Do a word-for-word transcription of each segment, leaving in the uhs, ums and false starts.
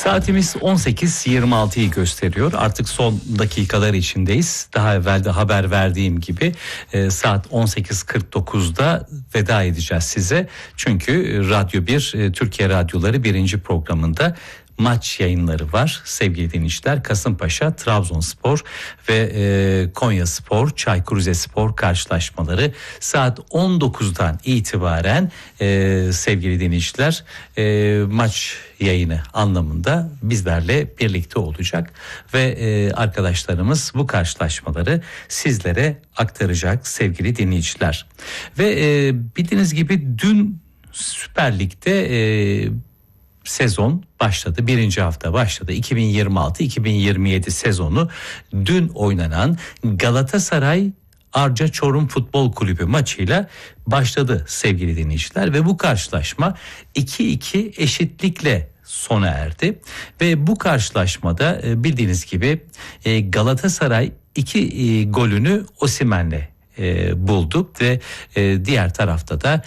Saatimiz on sekiz yirmi altıyı gösteriyor. Artık son dakikalar içindeyiz. Daha evvel de haber verdiğim gibi e, saat on sekiz kırk dokuzda veda edeceğiz size. Çünkü Radyo bir, e, Türkiye Radyoları birinci programında maç yayınları var sevgili dinleyiciler. Kasımpaşa, Trabzonspor ve e, Konyaspor, Çaykur Rizespor karşılaşmaları saat on dokuzdan itibaren e, sevgili dinleyiciler e, maç yayını anlamında bizlerle birlikte olacak ve e, arkadaşlarımız bu karşılaşmaları sizlere aktaracak sevgili dinleyiciler. Ve e, bildiğiniz gibi dün Süper Lig'de e, sezon başladı. Birinci hafta başladı. iki bin yirmi altı iki bin yirmi yedi sezonu dün oynanan Galatasaray Arca Çorum Futbol Kulübü maçıyla başladı sevgili dinleyiciler ve bu karşılaşma iki iki eşitlikle sona erdi ve bu karşılaşmada bildiğiniz gibi Galatasaray iki golünü Osimhen'le buldu ve diğer tarafta da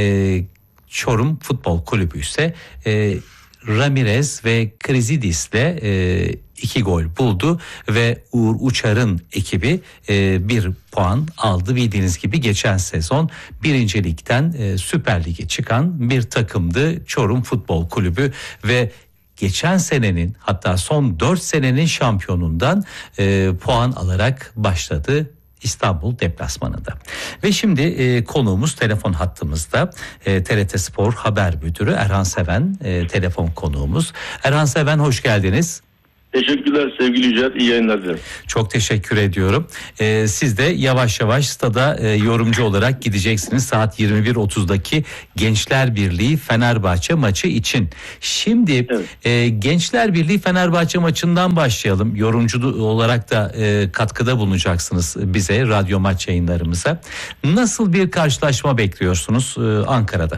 Çorum Futbol Kulübü ise e, Ramirez ve Krizidis'le e, iki gol buldu ve Uğur Uçar'ın ekibi e, bir puan aldı. Bildiğiniz gibi geçen sezon birinci ligden e, Süper Lig'e çıkan bir takımdı Çorum Futbol Kulübü ve geçen senenin, hatta son dört senenin şampiyonundan e, puan alarak başladı İstanbul deplasmanında. Ve şimdi e, konuğumuz telefon hattımızda. E, T R T Spor Haber Müdürü Erhan Seven e, telefon konuğumuz. Erhan Seven, hoş geldiniz. Teşekkürler sevgili Yücel, iyi yayınlar dilerim. Çok teşekkür ediyorum. Ee, siz de yavaş yavaş stada e, yorumcu olarak gideceksiniz saat yirmi bir otuzdaki Gençler Birliği Fenerbahçe maçı için. Şimdi evet. e, Gençler Birliği Fenerbahçe maçından başlayalım. Yorumcu olarak da e, katkıda bulunacaksınız bize, radyo maç yayınlarımıza. Nasıl bir karşılaşma bekliyorsunuz e, Ankara'da?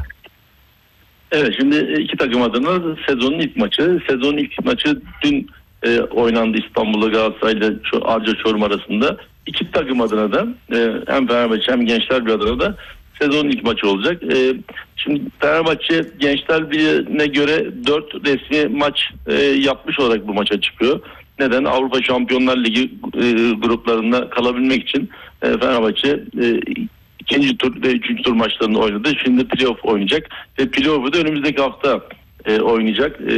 Evet, şimdi iki takım adına sezonun ilk maçı. Sezonun ilk maçı dün E, oynandı İstanbul'da Galatasaray ile Arca Çorum arasında. İki takım adına da e, hem Fenerbahçe hem Gençler Birliği adına da sezonun ilk maçı olacak. E, şimdi Fenerbahçe Gençler Birliği'ne göre dört resmi maç e, yapmış olarak bu maça çıkıyor. Neden? Avrupa Şampiyonlar Ligi e, gruplarında kalabilmek için e, Fenerbahçe e, ikinci tur ve üçüncü tur maçlarını oynadı. Şimdi playoff oynayacak ve playoff'u da önümüzdeki hafta e, oynayacak. E,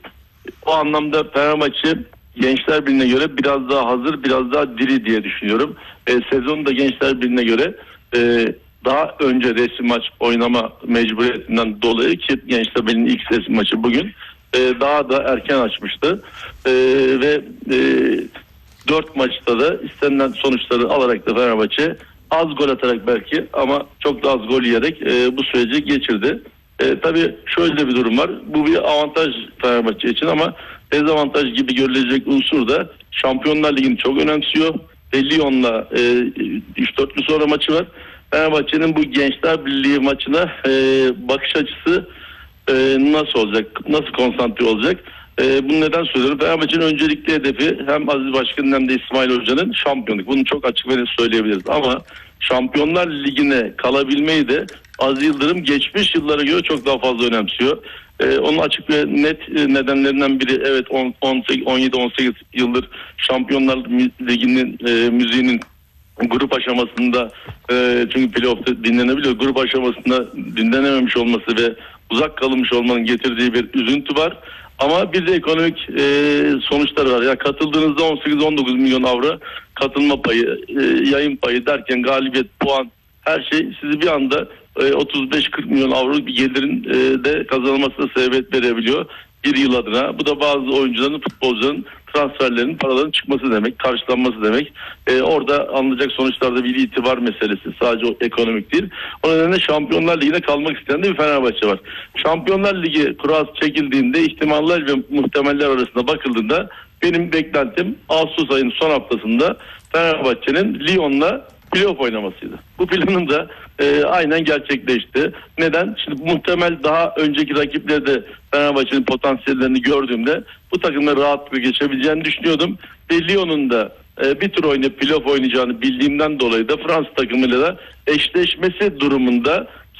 O anlamda Fenerbahçe Gençler Birliği'ne göre biraz daha hazır, biraz daha diri diye düşünüyorum. E, sezonu da Gençler Birliği'ne göre e, daha önce resim maç oynama mecburiyetinden dolayı ki Gençler Birliği'nin ilk resim maçı bugün e, daha da erken açmıştı. E, ve e, dört maçta da istenilen sonuçları alarak da Fenerbahçe az gol atarak belki ama çok da az gol yiyerek e, bu süreci geçirdi. E, tabii şöyle bir durum var. Bu bir avantaj Fenerbahçe için ama dezavantaj gibi görülecek unsur da Şampiyonlar Ligi'ni çok önemsiyor. Ve Lyon'la e, üç dörtlü sonra maçı var. Fenerbahçe'nin bu Gençler Birliği maçına e, bakış açısı e, nasıl olacak? Nasıl konsantre olacak? E, bunu neden söylüyorum? Fenerbahçe'nin öncelikli hedefi hem Aziz Başkan'ın hem de İsmail Hoca'nın şampiyonluk. Bunu çok açık ve net söyleyebiliriz. Ama Şampiyonlar Ligi'ne kalabilmeyi de Aziz Yıldırım geçmiş yıllara göre çok daha fazla önemsiyor. Ee, onun açık ve net nedenlerinden biri evet on yedi on sekiz yıldır Şampiyonlar Ligi'nin e, müziğinin grup aşamasında e, çünkü playoff'ta dinlenebiliyor. Grup aşamasında dinlenememiş olması ve uzak kalmış olmanın getirdiği bir üzüntü var. Ama bir de ekonomik e, sonuçlar var. Ya katıldığınızda on sekiz on dokuz milyon avro katılma payı, e, yayın payı derken galibiyet, puan, her şey sizi bir anda e, otuz beş kırk milyon avro bir gelirin e, de kazanılmasına sebebiyet verebiliyor bir yıl adına. Bu da bazı oyuncuların, futbolcuların transferlerinin, paraların çıkması demek, karşılanması demek. E, orada alınacak sonuçlarda bir itibar meselesi, sadece o ekonomik değil. O nedenle Şampiyonlar Ligi'ne kalmak isteyen de bir Fenerbahçe var. Şampiyonlar Ligi kurası çekildiğinde ihtimaller ve muhtemeller arasında bakıldığında benim beklentim Ağustos ayının son haftasında Fenerbahçe'nin Lyon'la playoff oynamasıydı. Bu planın da e, aynen gerçekleşti. Neden? Şimdi muhtemel daha önceki rakiplerde Fenerbahçe'nin potansiyellerini gördüğümde bu takımla rahatlıkla geçebileceğini düşünüyordum. Ve Lyon'un da e, bir tur oynayıp playoff oynayacağını bildiğimden dolayı da Fransız takımıyla da eşleşmesi durumunda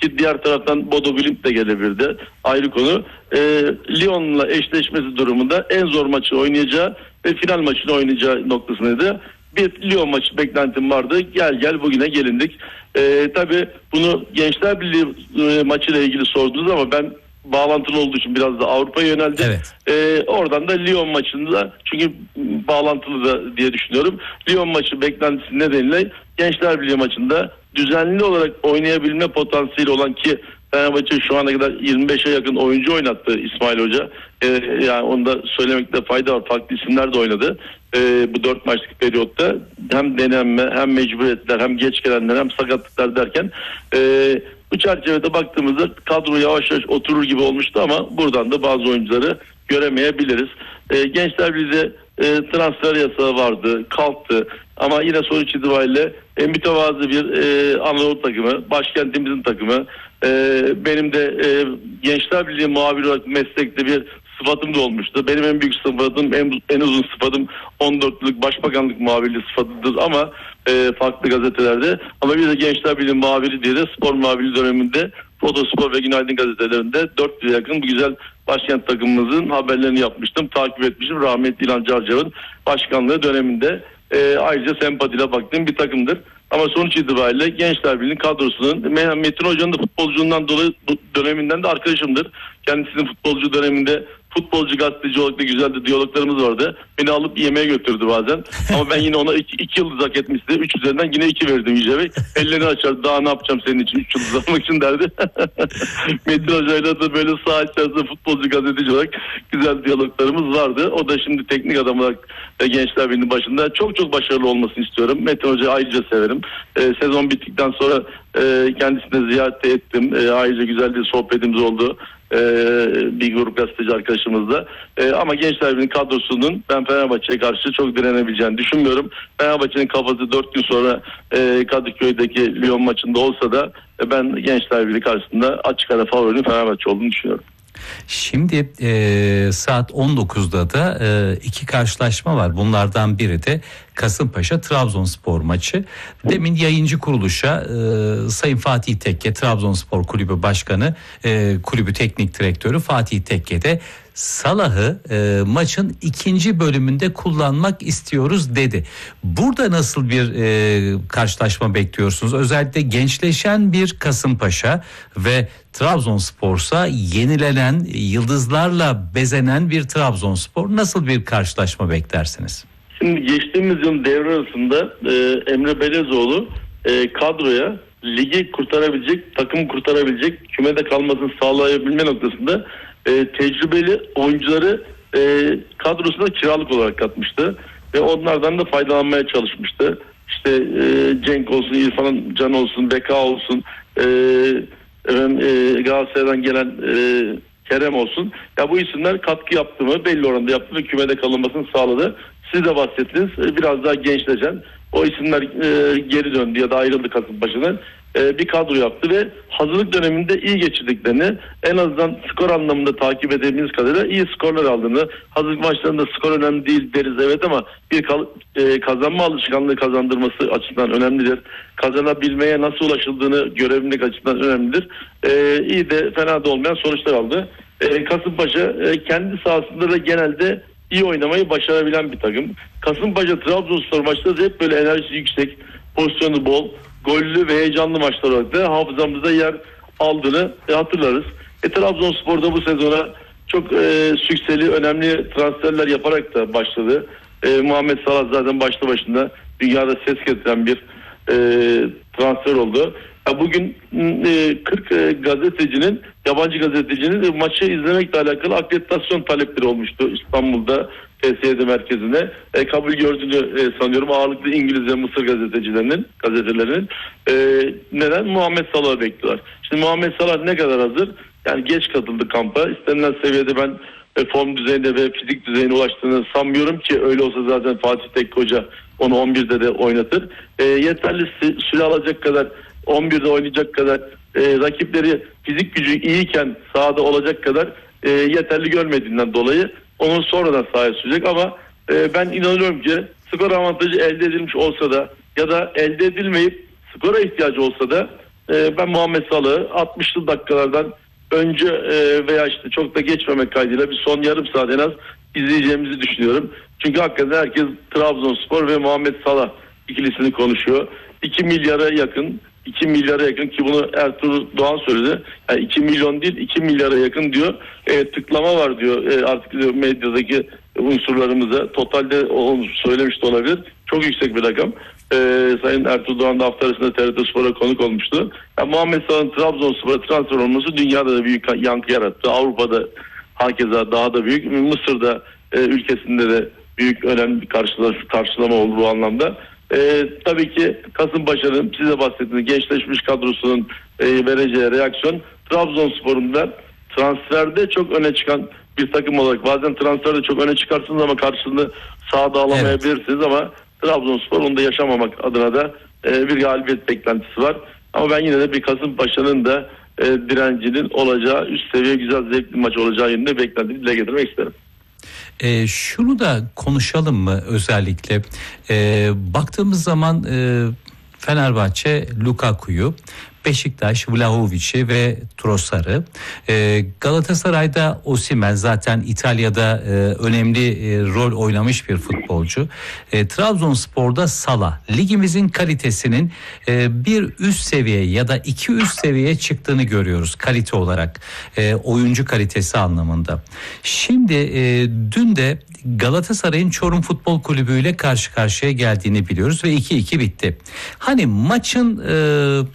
ki diğer taraftan Bodo Glimt de gelebilirdi. Ayrı konu. E, Lyon'la eşleşmesi durumunda en zor maçı oynayacağı ve final maçını oynayacağı noktasındaydı. Bir Lyon maçı beklentim vardı. Gel gel bugüne gelindik. E, tabii bunu Gençler Birliği e, maçıyla ilgili sordunuz ama ben bağlantılı olduğu için biraz da Avrupa'ya yöneldim. Evet. Ee, oradan da Lyon maçında, çünkü bağlantılı da diye düşünüyorum. Lyon maçı beklentisi nedeniyle Gençler Birliği maçında düzenli olarak oynayabilme potansiyeli olan, ki Fenerbahçe şu ana kadar yirmi beşe yakın oyuncu oynattı İsmail Hoca. Ee, yani onu da söylemekte fayda var. Farklı isimler de oynadı. Ee, bu dört maçlık periyotta hem denenme, hem mecburiyetler, hem geç gelenler, hem sakatlıklar derken ee, bu çerçevede baktığımızda kadro yavaş yavaş oturur gibi olmuştu ama buradan da bazı oyuncuları göremeyebiliriz. E, Gençler Birliği'de e, transfer yasağı vardı, kalktı ama yine sonuç itibariyle e, mütevazı bir e, Anadolu takımı, başkentimizin takımı. E, benim de e, Gençler Birliği muhabiri olarak meslekte bir sıfatım da olmuştu. Benim en büyük sıfatım, en, en uzun sıfatım on dört yıllık başbakanlık muhabirliği sıfatıdır ama e, farklı gazetelerde. Ama bir de Gençler Birliği muhabiri diye de spor muhabirliği döneminde Fotospor ve Günaydın gazetelerinde dört yıla yakın bu güzel başkent takımımızın haberlerini yapmıştım. Takip etmişim. Rahmetli İlhan Carcav'ın başkanlığı döneminde e, ayrıca sempatiyle baktığım bir takımdır. Ama sonuç itibariyle Gençler Birliği'nin kadrosunun, Metin Hoca'nın da futbolculuğundan dolayı döneminden de arkadaşımdır. Kendisinin futbolcu döneminde futbolcu gazeteci olarak da güzel de diyaloglarımız vardı. Beni alıp yemeğe götürdü bazen. Ama ben yine ona iki, iki yıldız hak etmişti. Üç üzerinden yine iki verdim Yüce Bey. Ellerini açar, daha ne yapacağım senin için, üç yıldız almak için derdi. Metin Hoca'yla da böyle saha içerisinde futbolcu gazeteci olarak güzel diyaloglarımız vardı. O da şimdi teknik adam olarak e, Gençler Birliği'nin başında çok çok başarılı olmasını istiyorum. Metin Hoca'yı ayrıca severim. E, sezon bittikten sonra e, kendisine ziyaret ettim. E, ayrıca güzel bir sohbetimiz oldu. Ee, bir grup gazeteci arkadaşımızla. Ee, ama Gençler Birliği'nin kadrosunun ben Fenerbahçe'ye karşı çok direnebileceğini düşünmüyorum. Fenerbahçe'nin kafası dört gün sonra e, Kadıköy'deki Lyon maçında olsa da e, ben Gençler Birliği karşısında açık ara favorinin Fenerbahçe olduğunu düşünüyorum. Şimdi e, saat on dokuzda da e, iki karşılaşma var. Bunlardan biri de Kasımpaşa Trabzonspor maçı. Demin yayıncı kuruluşa e, Sayın Fatih Tekke, Trabzonspor Kulübü Başkanı, e, kulübü teknik direktörü Fatih Tekke de Salah'ı e, maçın ikinci bölümünde kullanmak istiyoruz dedi. Burada nasıl bir e, karşılaşma bekliyorsunuz? Özellikle gençleşen bir Kasımpaşa ve Trabzonspor'sa yenilenen, yıldızlarla bezenen bir Trabzonspor. Nasıl bir karşılaşma beklersiniz? Şimdi geçtiğimiz yıl devre arasında e, Emre Belezoğlu e, kadroya ligi kurtarabilecek, takım kurtarabilecek, kümede kalmasını sağlayabilme noktasında e, tecrübeli oyuncuları e, kadrosuna kiralık olarak katmıştı ve onlardan da faydalanmaya çalışmıştı. İşte e, Cenk olsun, İrfan Can olsun, Beka olsun, e, efendim, e, Galatasaray'dan gelen e, Kerem olsun. Ya bu isimler katkı yaptı mı? Belli oranda yaptı ve kümede kalınmasını sağladı. Siz de bahsettiniz. Biraz daha gençleşen o isimler e, geri döndü ya da ayrıldı Kasımpaşa'dan. E, bir kadro yaptı ve hazırlık döneminde iyi geçirdiklerini, en azından skor anlamında takip edebildiğimiz kadarıyla iyi skorlar aldığını, hazırlık maçlarında skor önemli değil deriz evet ama bir kal- e, kazanma alışkanlığı kazandırması açısından önemlidir. Kazanabilmeye nasıl ulaşıldığını görebilmek açısından önemlidir. E, iyi de fena da olmayan sonuçlar aldı. E, Kasımpaşa e, kendi sahasında da genelde iyi oynamayı başarabilen bir takım. Kasımpaşa Trabzonspor maçları da hep böyle enerjisi yüksek, pozisyonu bol, gollü ve heyecanlı maçlar olarak da hafızamızda yer aldığını e, hatırlarız. E, Trabzonspor'da bu sezona çok e, sükseli, önemli transferler yaparak da başladı. E, Muhammed Salah zaten başlı başında dünyada ses getiren bir e, transfer oldu. Ya bugün e, kırk e, gazetecinin, yabancı gazetecinin e, maçı izlemekle alakalı akreditasyon talepleri olmuştu İstanbul'da T S Y D merkezine. E, kabul gördüğünü e, sanıyorum ağırlıklı İngiliz ve Mısır gazetecilerinin, gazetelerinin. E, neden? Muhammed Salah'ı bekliyorlar. Şimdi Muhammed Salah ne kadar hazır? Yani geç katıldı kampa. İstenilen seviyede ben e, form düzeyinde ve fizik düzeyine ulaştığını sanmıyorum ki öyle olsa zaten Fatih Tekke Hoca onu on birde de oynatır. E, yeterli süre alacak kadar, on birde oynayacak kadar, e, rakipleri fizik gücü iyiyken sahada olacak kadar e, yeterli görmediğinden dolayı onu sonradan sahaya sürecek ama e, ben inanıyorum ki skor avantajı elde edilmiş olsa da ya da elde edilmeyip skora ihtiyacı olsa da e, ben Muhammed Salah'ı altmışlı dakikalardan önce e, veya işte çok da geçmemek kaydıyla bir son yarım saat en az izleyeceğimizi düşünüyorum. Çünkü hakikaten herkes Trabzonspor ve Muhammed Salah ikilisini konuşuyor. iki milyara yakın iki milyara yakın ki bunu Ertuğrul Doğan söyledi. Yani iki milyon değil iki milyara yakın diyor. E, tıklama var diyor e, artık diyor, medyadaki unsurlarımıza. Totalde onu söylemiş de olabilir. Çok yüksek bir rakam. E, Sayın Ertuğrul Doğan da hafta arasında T R T Spor'a konuk olmuştu. Yani Muhammed Salah'ın Trabzonspor'a transfer olması dünyada da büyük yankı yarattı. Avrupa'da hakeza daha da büyük. Mısır'da e, ülkesinde de büyük önemli bir karşılama, karşılama oldu bu anlamda. Ee, tabii ki Kasımpaşa'nın size bahsettiğiniz gençleşmiş kadrosunun e, vereceği reaksiyon Trabzonspor'un da transferde çok öne çıkan bir takım olarak bazen transferde çok öne çıkarsınız ama karşılığını sahada alamayabilirsiniz evet. Ama Trabzonspor onu da yaşamamak adına da e, bir galibiyet beklentisi var. Ama ben yine de bir Kasımpaşa'nın da e, direncinin olacağı üst seviye güzel zevkli maç olacağı yönünde beklentimi dile getirmek isterim. E, şunu da konuşalım mı özellikle? E, baktığımız zaman e, Fenerbahçe Lukaku'yu, Beşiktaş Vlahovic'i ve Trossard'ı, e, Galatasaray'da Osimhen zaten İtalya'da e, önemli e, rol oynamış bir futbolcu. E, Trabzonspor'da Salah. Ligimizin kalitesinin e, bir üst seviye ya da iki üst seviyeye çıktığını görüyoruz kalite olarak, e, oyuncu kalitesi anlamında. Şimdi e, dün de Galatasaray'ın Çorum Futbol Kulübü ile karşı karşıya geldiğini biliyoruz ve iki iki bitti. Hani maçın e,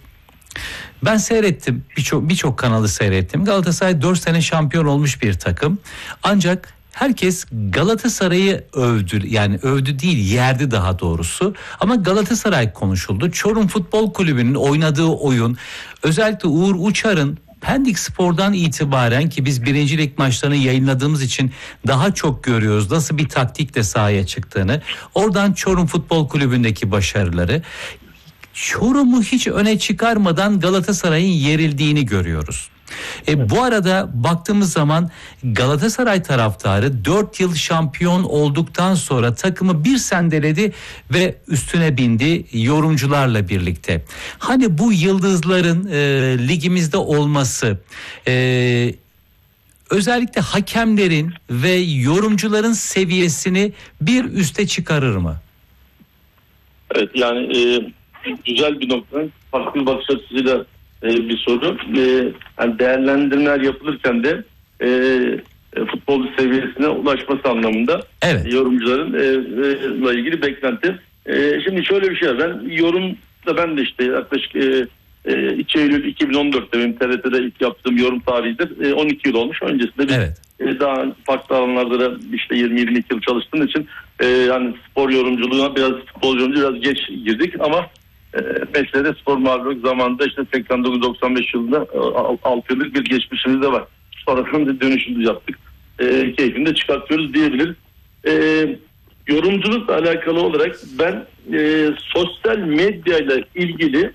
ben seyrettim, birçok birçok kanalı seyrettim. Galatasaray dört sene şampiyon olmuş bir takım. Ancak herkes Galatasaray'ı övdü, yani övdü değil yerdi daha doğrusu. Ama Galatasaray konuşuldu. Çorum Futbol Kulübü'nün oynadığı oyun, özellikle Uğur Uçar'ın Pendik Spor'dan itibaren, ki biz birinci lig maçlarını yayınladığımız için daha çok görüyoruz nasıl bir taktikle sahaya çıktığını. Oradan Çorum Futbol Kulübü'ndeki başarıları, Çorum'u hiç öne çıkarmadan Galatasaray'ın yerildiğini görüyoruz. E, bu arada baktığımız zaman Galatasaray taraftarı dört yıl şampiyon olduktan sonra takımı bir sendeledi ve üstüne bindi yorumcularla birlikte. Hani bu yıldızların e, ligimizde olması, e, özellikle hakemlerin ve yorumcuların seviyesini bir üste çıkarır mı? Evet, yani e, güzel bir nokta, farklı bir bakış açısıyla e, bir soru. E, yani değerlendirmeler yapılırken de e, e, futbol seviyesine ulaşması anlamında evet. yorumcuların e, e, ilgili beklenti. E, şimdi şöyle bir şey var. Ben yorumda ben de işte yaklaşık e, e, iki Eylül iki bin on dörtte benim T R T'de ilk yaptığım yorum tarihidir. E, on iki yıl olmuş. Öncesinde biz evet. e, daha farklı alanlarda da işte yirmi yirmi iki yıl çalıştığım için e, yani spor yorumculuğuna biraz futbol yorumculuğuna biraz geç girdik ama E, mesleğde spor muhabirlik zamanında işte seksen dokuz doksan beş yılında altı yıllık bir geçmişimiz de var. Sonradan da dönüşümü yaptık. E, keyfini de çıkartıyoruz diyebiliriz. E, yorumculukla alakalı olarak ben e, sosyal medyayla ilgili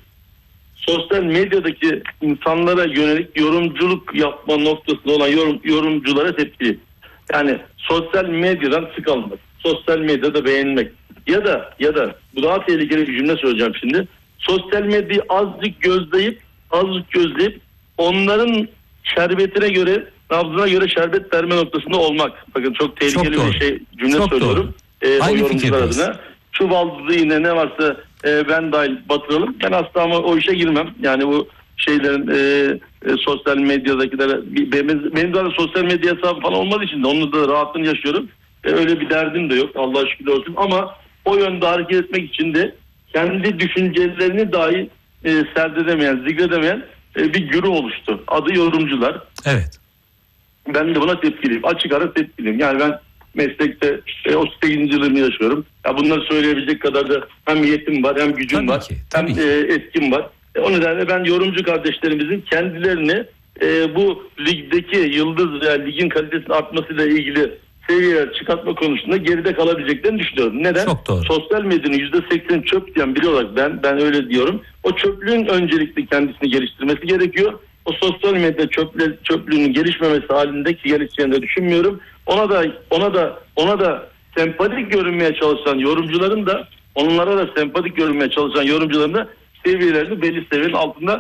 sosyal medyadaki insanlara yönelik yorumculuk yapma noktasında olan yorum, yorumculara tepki. Yani sosyal medyadan sıkılmak, sosyal medyada beğenmek. Ya da ya da bu daha tehlikeli bir cümle söyleyeceğim şimdi. Sosyal medyayı azıcık gözleyip azıcık gözleyip onların şerbetine göre, nabzına göre şerbet verme noktasında olmak. Bakın çok tehlikeli çok bir şey cümle çok söylüyorum. Ee, o yorumcular adına. Çuvaldızı yine ne varsa e, ben dahil batıralım. Ben asla ama o işe girmem. Yani bu şeylerin e, e, sosyal medyadakilere benim, benim zaten sosyal medya hesabı falan olmadığı için de onun da rahatlığını yaşıyorum. E, öyle bir derdim de yok. Allah'a şükürler olsun. Ama o yönde hareket etmek için de kendi düşüncelerini dahi e, serdedemeyen, zikredemeyen e, bir güruh oluştu. Adı yorumcular. Evet. Ben de buna tepkiliyim. Açık ara tepkiliyim. Yani ben meslekte e, otuz sekizinci yılımı yaşıyorum. Ya bunları söyleyebilecek kadar da hem yetim var, hem gücüm tabii var, ki, hem e, etkim var. E, o nedenle ben yorumcu kardeşlerimizin kendilerini e, bu ligdeki yıldız veya ligin kalitesinin artmasıyla ilgili seviyeler çıkartma konusunda geride kalabileceklerini düşünüyorum. Neden? Sosyal medyanın yüzde seksen çöp diyen biri olarak ben ben öyle diyorum. O çöplüğün öncelikle kendisini geliştirmesi gerekiyor. O sosyal medya çöple, çöplüğünün gelişmemesi halindeki gelişeceğini de düşünmüyorum. Ona da ona da ona da sempatik görünmeye çalışan yorumcuların da onlara da sempatik görünmeye çalışan yorumcuların da seviyelerini belli seviyenin altında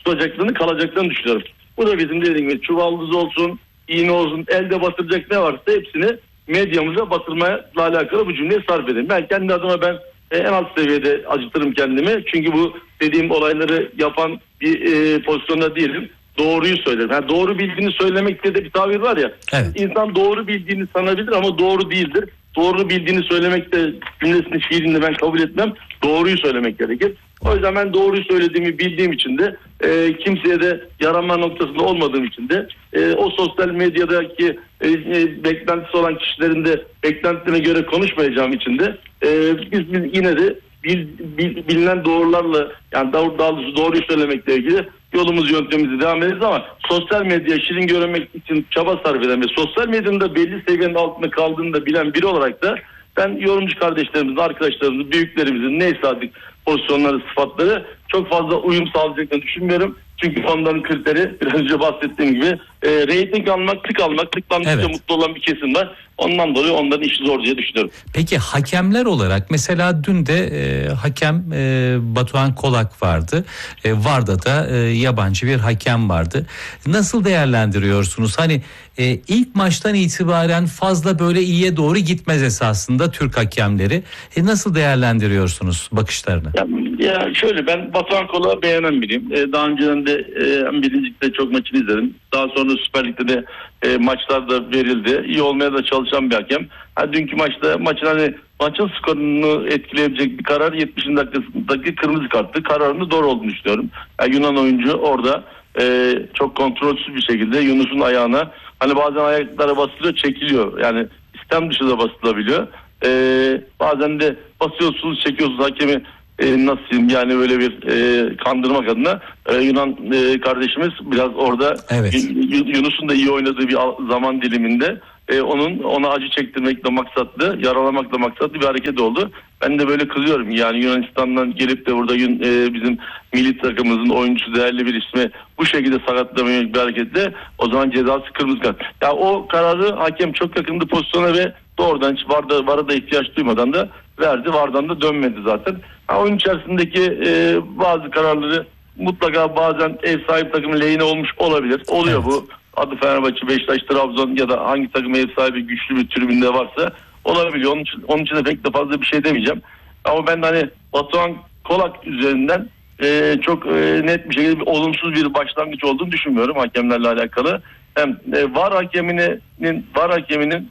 tutacaklarını, kalacaklarını düşünüyorum. Bu da bizim dediğim gibi çuvaldız olsun, iğne olsun, elde batıracak ne varsa hepsini medyamıza batırmaya alakalı bu cümleyi sarf edeyim. Ben kendi adıma ben en alt seviyede acıtırım kendimi. Çünkü bu dediğim olayları yapan bir e, pozisyonda değilim. Doğruyu söylerim. Yani doğru bildiğini söylemek diye de bir tabir var ya. Evet. İnsan doğru bildiğini sanabilir ama doğru değildir. Doğru bildiğini söylemek de cümlesini, şiirini ben kabul etmem. Doğruyu söylemek gerekir. O yüzden ben doğruyu söylediğimi bildiğim için de e, kimseye de yaranma noktasında olmadığım için de e, o sosyal medyadaki e, e, beklentisi olan kişilerin de beklentilerine göre konuşmayacağım için de e, biz, biz yine de bil, bil, bilinen doğrularla, yani daha doğrusu doğruyu söylemekle ilgili yolumuz yöntemimizi devam ederiz ama sosyal medya şirin görmek için çaba sarf eden ve sosyal medyanın da belli seviyenin altında kaldığını da bilen biri olarak da ben yorumcu kardeşlerimizin, arkadaşlarımızın, büyüklerimizin neyse artık pozisyonları, sıfatları çok fazla uyum sağlayacaklarını düşünmüyorum. Çünkü onların kriteri biraz önce bahsettiğim gibi e, reyting almak, tık almak, tıklandıkça evet. mutlu olan bir kesim var. Ondan dolayı onların işi zor diye düşünüyorum. Peki hakemler olarak mesela dün de e, hakem e, Batuhan Kolak vardı. E, Varda da e, yabancı bir hakem vardı. Nasıl değerlendiriyorsunuz? Hani e, ilk maçtan itibaren fazla böyle iyiye doğru gitmez esasında Türk hakemleri. E, nasıl değerlendiriyorsunuz bakışlarını? Ya, ya şöyle, ben Batuhan Kolak'ı beğenen biriyim. E, daha önceden de e, birincilikte çok maçını izledim. Daha sonra Süper Lig'de de e, maçlar da verildi. İyi olmaya da çalışan bir hakem. Ha, dünkü maçta maçın hani maçın skorunu etkileyebilecek bir karar yetmişinci dakikasındaki kırmızı karttı. Kararını doğru olduğunu düşünüyorum. Yani Yunan oyuncu orada e, çok kontrolsüz bir şekilde Yunus'un ayağına, hani bazen ayaklara basılıyor, çekiliyor. Yani istem dışı da basılabiliyor. E, bazen de basıyorsunuz, çekiyorsunuz, hakemi E, nasıl diyeyim, yani böyle bir e, kandırmak adına e, Yunan e, kardeşimiz biraz orada evet. Yunus'un da iyi oynadığı bir zaman diliminde e, onun ona acı çektirmekle maksatlı, yaralamakla maksatlı bir hareket oldu. Ben de böyle kızıyorum. Yani Yunanistan'dan gelip de burada e, bizim milli takımımızın oyuncusu, değerli bir ismi bu şekilde sakatlamaya bir hareketle, o zaman cezası kırmızı kart. Ya o kararı hakem çok yakındı pozisyona ve doğrudan hiç VAR'da, VAR'a da ihtiyaç duymadan da verdi. VAR'dan da dönmedi zaten. Ha, oyun içerisindeki e, bazı kararları mutlaka bazen ev sahibi takımın lehine olmuş olabilir. Oluyor, evet. Bu. Adı Fenerbahçe, Beşiktaş, Trabzon ya da hangi takım ev sahibi güçlü bir tribünde varsa olabiliyor. Onun için, onun için de pek de fazla bir şey demeyeceğim. Ama ben de hani Batuhan Kolak üzerinden e, çok e, net bir şekilde bir olumsuz bir başlangıç olduğunu düşünmüyorum hakemlerle alakalı. Hem e, VAR hakeminin VAR hakeminin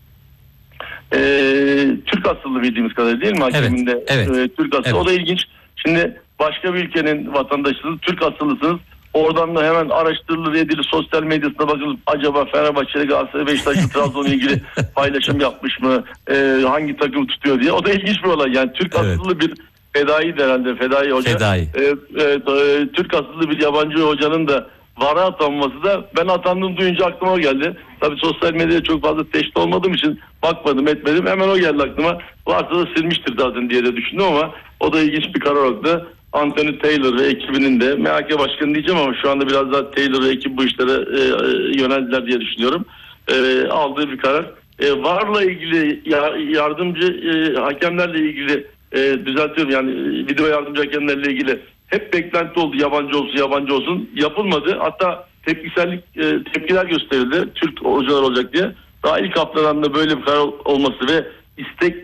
e, Türk asıllı bildiğimiz kadarıyla, değil mi hakeminde? Evet, evet. E, Türk asıllı. Evet. O da ilginç. Şimdi başka bir ülkenin vatandaşısınız, Türk asıllısınız. Oradan da hemen araştırılır, edilir, sosyal medyasına bakılır. Acaba Fenerbahçe'li, Galatasaray, Beşiktaş'la Trabzon'la ilgili paylaşım yapmış mı? E, hangi takım tutuyor diye. O da ilginç bir olay. Yani Türk evet. asıllı bir fedai herhalde. Fedai hoca. Fedai. E, e, e, Türk asıllı bir yabancı hocanın da VAR'a atanması da ben atandığını duyunca aklıma geldi. Tabii sosyal medyada çok fazla teşhis olmadığım için bakmadım etmedim. Hemen o geldi aklıma. Varsa da silmiştir zaten diye de düşündüm ama o da ilginç bir karar oldu. Anthony Taylor ve ekibinin de, M H K başkanı diyeceğim ama şu anda biraz daha Taylor ve ekip bu işlere e, yöneldiler diye düşünüyorum. E, aldığı bir karar. E, VAR'la ilgili ya, yardımcı e, hakemlerle ilgili e, düzeltiyorum yani e, video yardımcı hakemlerle ilgili hep beklenti oldu, yabancı olsun yabancı olsun, yapılmadı. Hatta tepkisellik e, tepkiler gösterildi Türk hocalar olacak diye. Daha ilk haftalarında böyle bir karar olması ve istek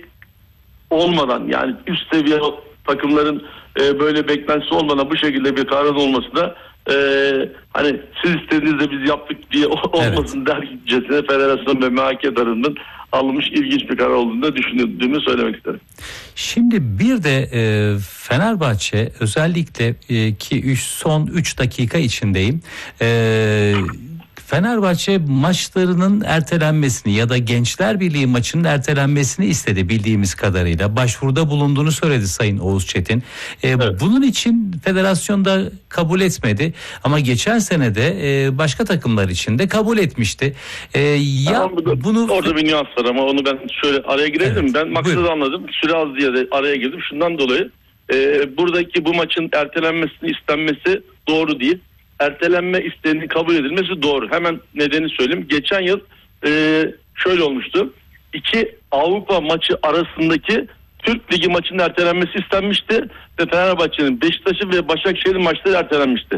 olmadan, yani üst seviye takımların e, böyle beklentisi olmadan bu şekilde bir kararın olması da e, hani siz istediğinizde biz yaptık diye olmasın, evet. dercesine federasyon ve M H K tarafından alınmış ilginç bir karar olduğunu da düşündüğümü söylemek isterim. Şimdi bir de e, Fenerbahçe özellikle e, ki üç, son üç dakika içindeyim. E, Fenerbahçe maçlarının ertelenmesini ya da Gençler Birliği maçının ertelenmesini istedi bildiğimiz kadarıyla. Başvuruda bulunduğunu söyledi Sayın Oğuz Çetin. Ee, evet. Bunun için federasyon da kabul etmedi. Ama geçen sene de e, başka takımlar için de kabul etmişti. Ee, ya tamam, burada, bunu orada bir nüans var ama onu ben şöyle araya girelim. Evet. Ben maksadı anladım. Süre az diye de araya girdim. Şundan dolayı e, buradaki bu maçın ertelenmesini istenmesi doğru değil. Ertelenme isteğinin kabul edilmesi doğru. Hemen nedeni söyleyeyim. Geçen yıl e, şöyle olmuştu. İki Avrupa maçı arasındaki Türk Ligi maçının ertelenmesi istenmişti ve Fenerbahçe'nin, Beşiktaş'ın ve Başakşehir'in maçları ertelenmişti.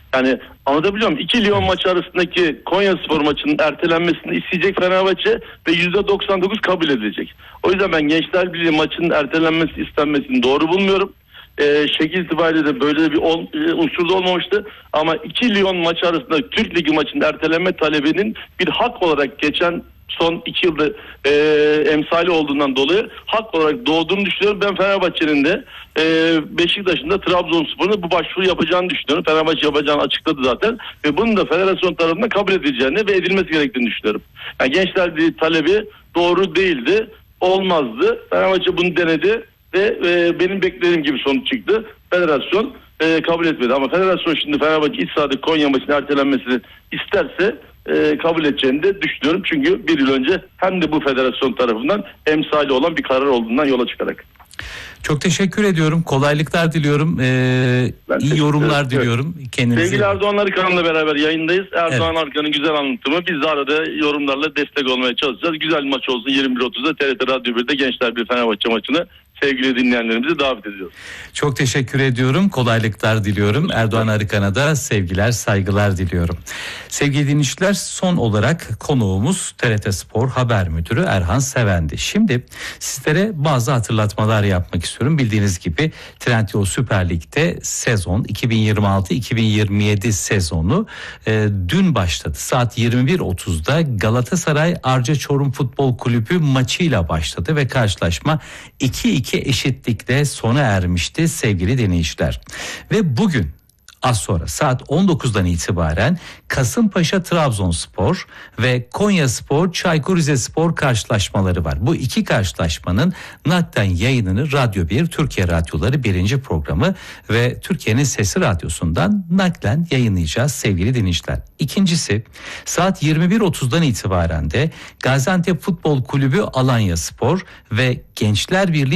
Yani anlatabiliyor muyum? İki Lyon maçı arasındaki Konyaspor maçının ertelenmesini isteyecek Fenerbahçe ve yüzde doksan dokuz kabul edilecek. O yüzden ben Gençler Birliği maçının ertelenmesi istenmesini doğru bulmuyorum. Ee, şekil itibariyle de böyle bir on, e, unsur da olmamıştı. Ama iki Lyon maçı arasında Türk Ligi maçının ertelenme talebinin bir hak olarak geçen son iki yılda e, emsali olduğundan dolayı hak olarak doğduğunu düşünüyorum. Ben Fenerbahçe'nin de e, Beşiktaş'ın da Trabzonspor'un bu başvuru yapacağını düşünüyorum. Fenerbahçe yapacağını açıkladı zaten. Ve bunun da federasyon tarafından kabul edileceğini ve edilmesi gerektiğini düşünüyorum. Yani Gençler Birliği talebi doğru değildi. Olmazdı. Fenerbahçe bunu denedi ve e, benim beklediğim gibi sonuç çıktı. Federasyon e, kabul etmedi. Ama federasyon şimdi Fenerbahçe iç sahada Konya maçının ertelenmesini isterse e, kabul edeceğini de düşünüyorum. Çünkü bir yıl önce hem de bu federasyon tarafından emsali olan bir karar olduğundan yola çıkarak. Çok teşekkür ediyorum. Kolaylıklar diliyorum. Ee, iyi yorumlar ederim. diliyorum. Kendinize. Sevgili Erdoğan Arıkan'la beraber yayındayız. Erdoğan evet. Arıkan'ın güzel anlatımı. Biz de arada yorumlarla destek olmaya çalışacağız. Güzel bir maç olsun. yirmi bir otuzda T R T Radyo birde Gençler Birliği Fenerbahçe maçını sevgili dinleyenlerimizi davet ediyoruz. Çok teşekkür ediyorum. Kolaylıklar diliyorum. Erdoğan Arıkan'a da sevgiler, saygılar diliyorum. Sevgili dinleyiciler, son olarak konuğumuz T R T Spor Haber Müdürü Erhan Sevendi. Şimdi sizlere bazı hatırlatmalar yapmak istiyorum. Bildiğiniz gibi Trendyol Süper Lig'de sezon iki bin yirmi altı iki bin yirmi yedi sezonu e, dün başladı. Saat yirmi bir otuzda Galatasaray Arca Çorum Futbol Kulübü maçıyla başladı ve karşılaşma iki iki eşitlikle sona ermişti sevgili dinleyiciler. Ve bugün az sonra saat on dokuzdan itibaren Kasımpaşa Trabzonspor ve Konyaspor Çaykur Rizespor karşılaşmaları var. Bu iki karşılaşmanın naklen yayınını Radyo bir Türkiye Radyoları birinci programı ve Türkiye'nin Sesi Radyosu'ndan naklen yayınlayacağız sevgili dinleyiciler. İkincisi saat yirmi bir otuzdan itibaren de Gaziantep Futbol Kulübü Alanyaspor ve Gençler Birliği